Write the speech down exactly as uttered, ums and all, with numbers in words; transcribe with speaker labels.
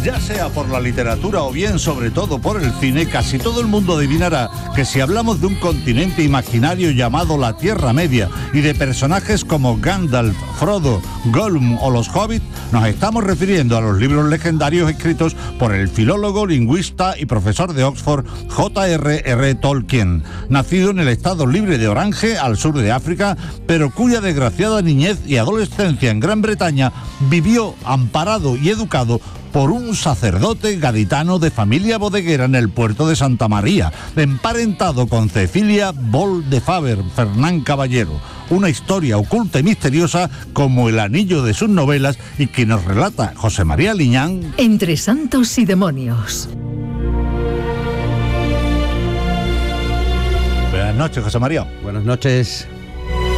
Speaker 1: Ya sea por la literatura o bien sobre todo por el cine, casi todo el mundo adivinará que si hablamos de un continente imaginario llamado la Tierra Media y de personajes como Gandalf, Frodo, Gollum o los Hobbits, nos estamos refiriendo a los libros legendarios escritos por el filólogo, lingüista y profesor de Oxford J R R Tolkien, nacido en el estado libre de Orange, al sur de África, pero cuya desgraciada niñez y adolescencia en Gran Bretaña vivió amparado y educado por un sacerdote gaditano de familia bodeguera en el puerto de Santa María, emparentado con Cecilia Bol de Faber Fernán Caballero. Una historia oculta y misteriosa como el anillo de sus novelas y que nos relata José María Liñán.
Speaker 2: Entre santos y demonios.
Speaker 1: Buenas noches, José María.
Speaker 3: Buenas noches.